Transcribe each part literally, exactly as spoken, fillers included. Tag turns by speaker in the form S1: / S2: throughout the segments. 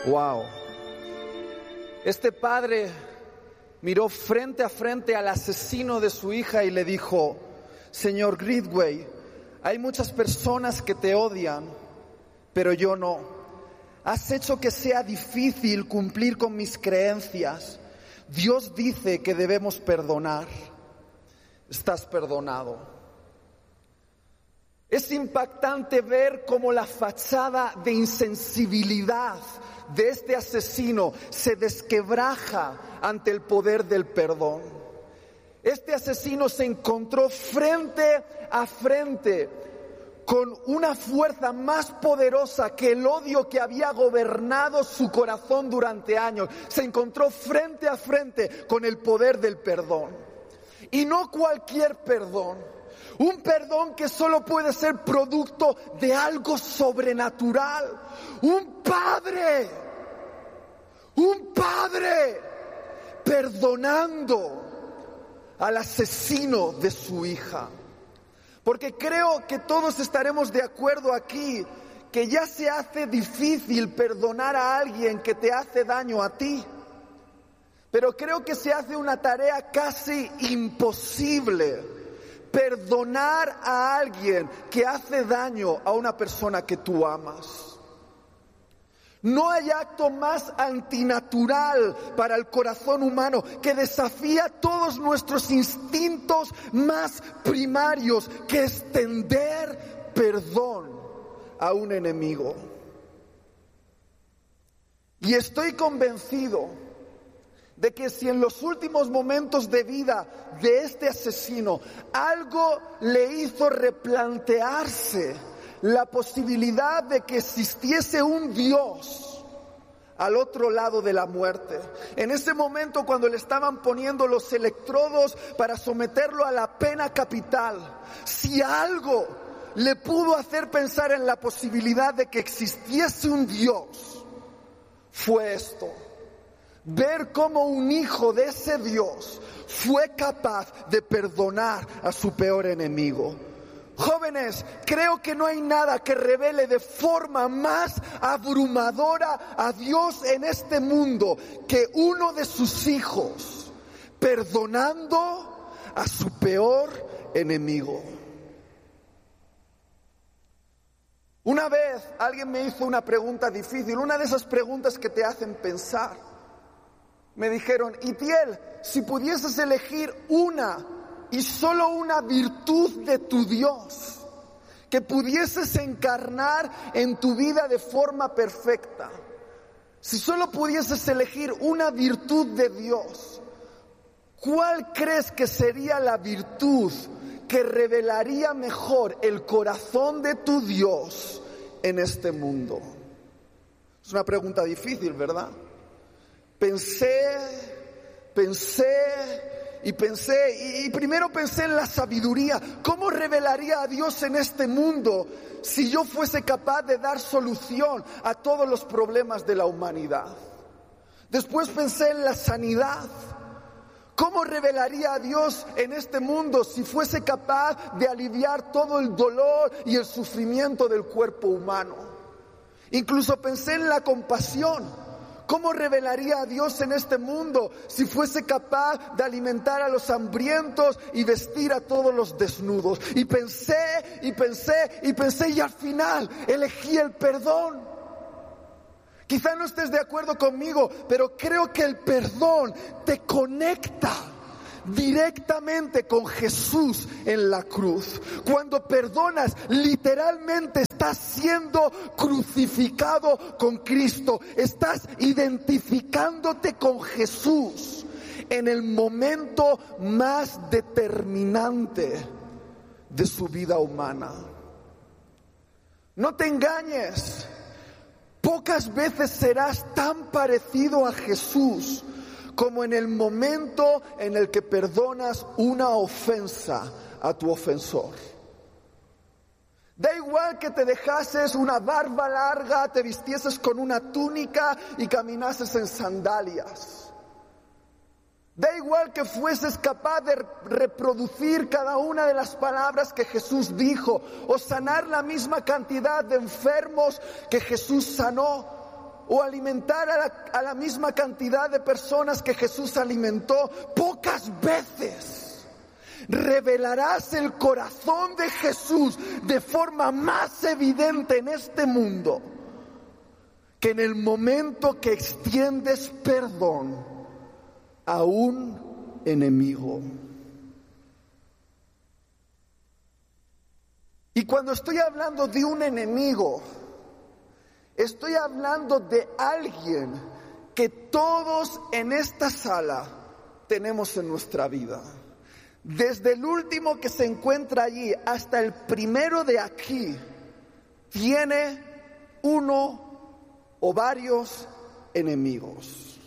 S1: Wow. Este padre miró frente a frente al asesino de su hija y le dijo: señor Gridway, hay muchas personas que te odian, pero yo no. Has hecho que sea difícil cumplir con mis creencias. Dios dice que debemos perdonar. Estás perdonado. Es impactante ver cómo la fachada de insensibilidad de este asesino se desquebraja ante el poder del perdón. Este asesino se encontró frente a frente con una fuerza más poderosa que el odio que había gobernado su corazón durante años. Se encontró frente a frente con el poder del perdón. Y no cualquier perdón. Un perdón que solo puede ser producto de algo sobrenatural. Un padre, un padre perdonando al asesino de su hija. Porque creo que todos estaremos de acuerdo aquí que ya se hace difícil perdonar a alguien que te hace daño a ti. Pero creo que se hace una tarea casi imposible perdonar a alguien que hace daño a una persona que tú amas. No hay acto más antinatural para el corazón humano que desafía todos nuestros instintos más primarios que extender perdón a un enemigo. Y estoy convencido de que si en los últimos momentos de vida de este asesino algo le hizo replantearse la posibilidad de que existiese un Dios al otro lado de la muerte, en ese momento cuando le estaban poniendo los electrodos para someterlo a la pena capital, si algo le pudo hacer pensar en la posibilidad de que existiese un Dios, fue esto. Ver cómo un hijo de ese Dios fue capaz de perdonar a su peor enemigo. Jóvenes, creo que no hay nada que revele de forma más abrumadora a Dios en este mundo que uno de sus hijos perdonando a su peor enemigo. Una vez alguien me hizo una pregunta difícil, una de esas preguntas que te hacen pensar. Me dijeron: Itiel, si pudieses elegir una y solo una virtud de tu Dios que pudieses encarnar en tu vida de forma perfecta, si solo pudieses elegir una virtud de Dios, ¿cuál crees que sería la virtud que revelaría mejor el corazón de tu Dios en este mundo? Es una pregunta difícil, ¿verdad? Pensé, pensé y pensé y, y primero pensé en la sabiduría. ¿Cómo revelaría a Dios en este mundo si yo fuese capaz de dar solución a todos los problemas de la humanidad? Después pensé en la sanidad. ¿Cómo revelaría a Dios en este mundo si fuese capaz de aliviar todo el dolor y el sufrimiento del cuerpo humano? Incluso pensé en la compasión. ¿Cómo revelaría a Dios en este mundo si fuese capaz de alimentar a los hambrientos y vestir a todos los desnudos? Y pensé, y pensé, y pensé, y al final elegí el perdón. Quizá no estés de acuerdo conmigo, pero creo que el perdón te conecta directamente con Jesús en la cruz. Cuando perdonas, literalmente estás siendo crucificado con Cristo. Estás identificándote con Jesús en el momento más determinante de su vida humana. No te engañes. Pocas veces serás tan parecido a Jesús como en el momento en el que perdonas una ofensa a tu ofensor. Da igual que te dejases una barba larga, te vistieses con una túnica y caminases en sandalias. Da igual que fueses capaz de reproducir cada una de las palabras que Jesús dijo o sanar la misma cantidad de enfermos que Jesús sanó. o alimentar a la, a la misma cantidad de personas que Jesús alimentó, pocas veces revelarás el corazón de Jesús de forma más evidente en este mundo que en el momento que extiendes perdón a un enemigo. Y cuando estoy hablando de un enemigo, estoy hablando de alguien que todos en esta sala tenemos en nuestra vida. Desde el último que se encuentra allí hasta el primero de aquí, tiene uno o varios enemigos.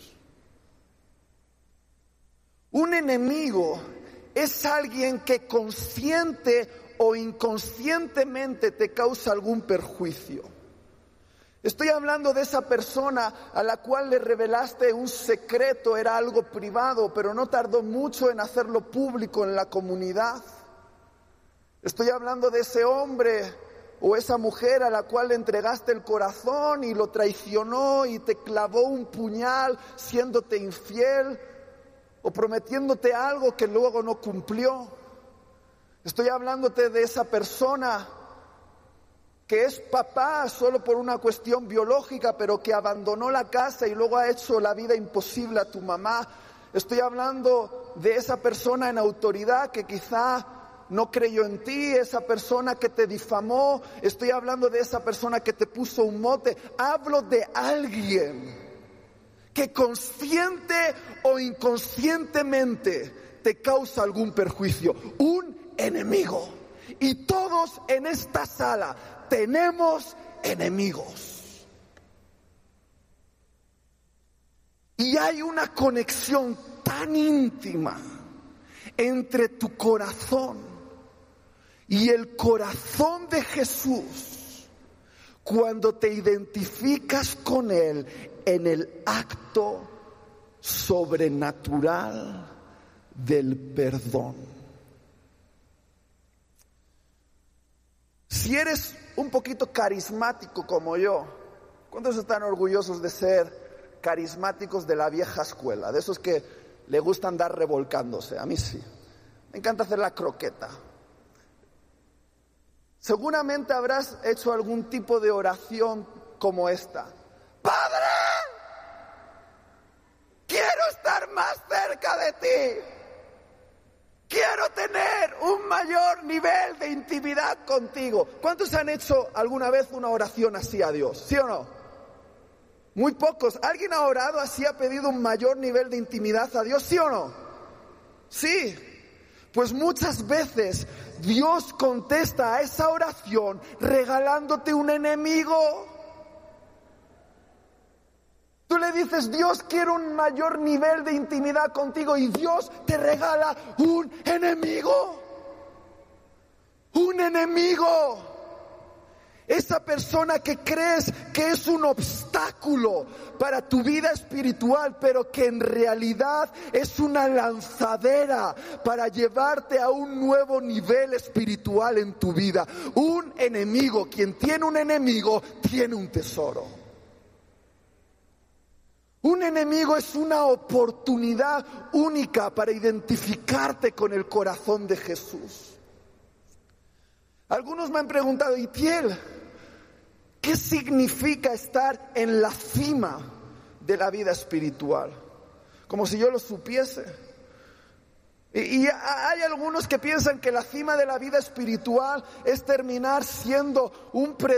S1: Un enemigo es alguien que consciente o inconscientemente te causa algún perjuicio. Estoy hablando de esa persona a la cual le revelaste un secreto, era algo privado, pero no tardó mucho en hacerlo público en la comunidad. Estoy hablando de ese hombre o esa mujer a la cual le entregaste el corazón y lo traicionó y te clavó un puñal siéndote infiel o prometiéndote algo que luego no cumplió. Estoy hablándote de esa persona que es papá solo por una cuestión biológica, pero que abandonó la casa y luego ha hecho la vida imposible a tu mamá. Estoy hablando de esa persona en autoridad que quizá no creyó en ti, esa persona que te difamó. Estoy hablando de esa persona que te puso un mote. Hablo de alguien que consciente o inconscientemente te causa algún perjuicio. Un enemigo. Y todos en esta sala tenemos enemigos. Y hay una conexión tan íntima entre tu corazón y el corazón de Jesús cuando te identificas con Él en el acto sobrenatural del perdón. Si eres un poquito carismático como yo, ¿cuántos están orgullosos de ser carismáticos de la vieja escuela? De esos que le gusta andar revolcándose. A mí sí. Me encanta hacer la croqueta. Seguramente habrás hecho algún tipo de oración como esta. ¡Padre! Quiero estar más cerca de ti. Quiero tener un mayor nivel de intimidad contigo. ¿Cuántos han hecho alguna vez una oración así a Dios? ¿Sí o no? Muy pocos. ¿Alguien ha orado así, ha pedido un mayor nivel de intimidad a Dios? ¿Sí o no? Sí. Pues muchas veces Dios contesta a esa oración regalándote un enemigo. Tú le dices, Dios, quiero un mayor nivel de intimidad contigo, y Dios te regala un enemigo. Un enemigo. Esa persona que crees que es un obstáculo para tu vida espiritual, pero que en realidad es una lanzadera para llevarte a un nuevo nivel espiritual en tu vida. Un enemigo. Quien tiene un enemigo, tiene un tesoro. Un enemigo es una oportunidad única para identificarte con el corazón de Jesús. Algunos me han preguntado, Itiel, ¿qué significa estar en la cima de la vida espiritual? Como si yo lo supiese. Y, y hay algunos que piensan que la cima de la vida espiritual es terminar siendo un predicador